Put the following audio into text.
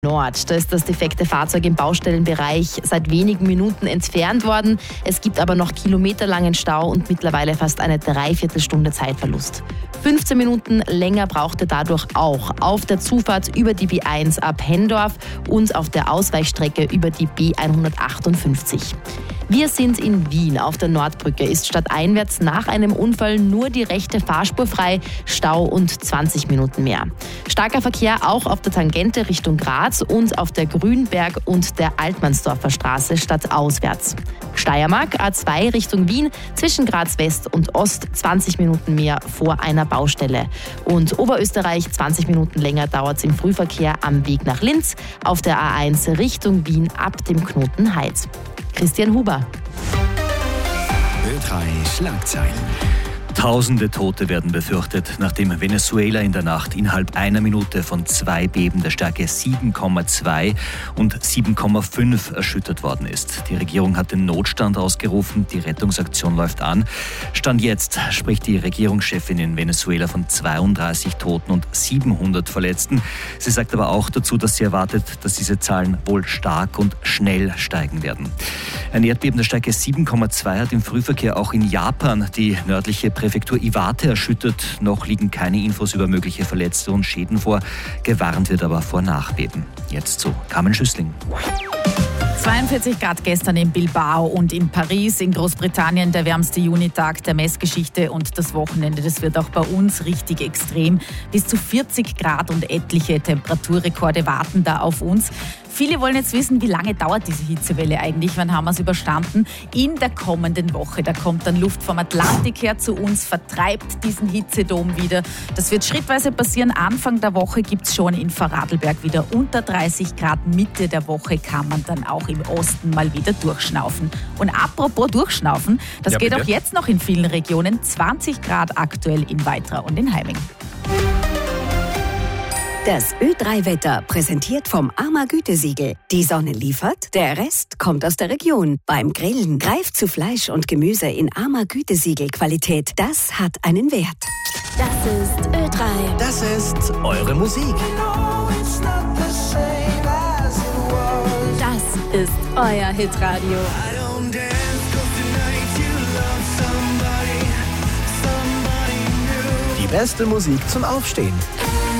Nord. Da ist das defekte Fahrzeug im Baustellenbereich seit wenigen Minuten entfernt worden. Es gibt aber noch kilometerlangen Stau und mittlerweile fast eine Dreiviertelstunde Zeitverlust. 15 Minuten länger brauchte dadurch auch auf der Zufahrt über die B1 ab Hendorf und auf der Ausweichstrecke über die B158. Wir sind in Wien. Auf der Nordbrücke ist stadteinwärts nach einem Unfall nur die rechte Fahrspur frei, Stau und 20 Minuten mehr. Starker Verkehr auch auf der Tangente Richtung Graz und auf der Grünberg- und der Altmannsdorfer Straße stadtauswärts. Steiermark A2 Richtung Wien, zwischen Graz West und Ost 20 Minuten mehr vor einer Baustelle. Und Oberösterreich 20 Minuten länger dauert es im Frühverkehr am Weg nach Linz, auf der A1 Richtung Wien ab dem Knoten Heid. Christian Huber. Ö3 Schlagzeilen. Tausende Tote werden befürchtet, nachdem Venezuela in der Nacht innerhalb einer Minute von 2 Beben der Stärke 7,2 und 7,5 erschüttert worden ist. Die Regierung hat den Notstand ausgerufen, die Rettungsaktion läuft an. Stand jetzt spricht die Regierungschefin in Venezuela von 32 Toten und 700 Verletzten. Sie sagt aber auch dazu, dass sie erwartet, dass diese Zahlen wohl stark und schnell steigen werden. Ein Erdbeben der Stärke 7,2 hat im Frühverkehr auch in Japan die nördliche Präfektur Iwate erschüttert. Noch liegen keine Infos über mögliche Verletzte und Schäden vor. Gewarnt wird aber vor Nachbeben. Jetzt zu Carmen Schüssling. 42 Grad gestern in Bilbao und in Paris, in Großbritannien der wärmste Junitag der Messgeschichte und das Wochenende, das wird auch bei uns richtig extrem. Bis zu 40 Grad und etliche Temperaturrekorde warten da auf uns. Viele wollen jetzt wissen, wie lange dauert diese Hitzewelle eigentlich, wann haben wir es überstanden? In der kommenden Woche, da kommt dann Luft vom Atlantik her zu uns, vertreibt diesen Hitzedom wieder. Das wird schrittweise passieren. Anfang der Woche gibt es schon in Vorarlberg wieder unter 30 Grad. Mitte der Woche kann man dann auch im Osten mal wieder durchschnaufen. Und apropos durchschnaufen, das geht auch jetzt noch in vielen Regionen. 20 Grad aktuell in Weitra und in Heiming. Das Ö3-Wetter präsentiert vom AMA Gütesiegel. Die Sonne liefert, der Rest kommt aus der Region. Beim Grillen greift zu Fleisch und Gemüse in AMA Gütesiegel-Qualität. Das hat einen Wert. Das ist Ö3. Das ist eure Musik. Das ist euer Hitradio. Die beste Musik zum Aufstehen.